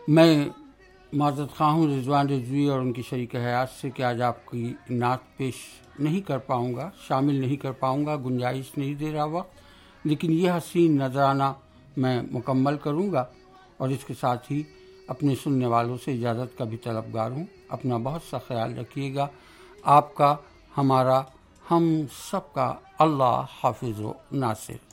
मैं माज़रत ख़्वाह हूँ रिज़वान रिज़वी और उनकी शरीक हयात से कि आज आपकी नात पेश नहीं कर पाऊँगा, शामिल नहीं कर पाऊँगा, गुंजाइश नहीं दे रहा वक्त, लेकिन यह हसीन नजराना मैं मुकम्मल करूँगा और इसके साथ ही अपने सुनने वालों से इजाज़त का भी तलबगार हूँ। अपना बहुत सा ख्याल रखिएगा। आपका, हमारा, हम सबका अल्लाह हाफ़िज़ व नासिर।